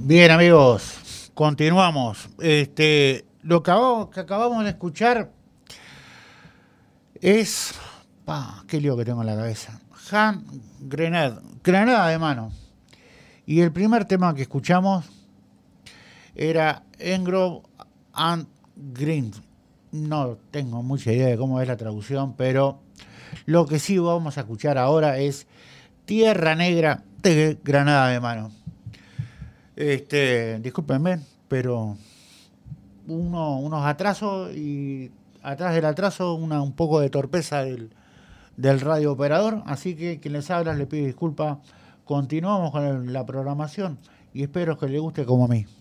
Bien, amigos, continuamos. Que acabamos de escuchar es. Qué lío que tengo en la cabeza. Han Grenade, Granada de mano. Y el primer tema que escuchamos era Engrove and Green. No tengo mucha idea de cómo es la traducción, pero lo que sí vamos a escuchar ahora es Tierra Negra de Granada de mano. Discúlpenme, pero unos atrasos y atrás del atraso un poco de torpeza del radio operador, así que quien les habla le pido disculpas. Continuamos con la programación y espero que les guste como a mí.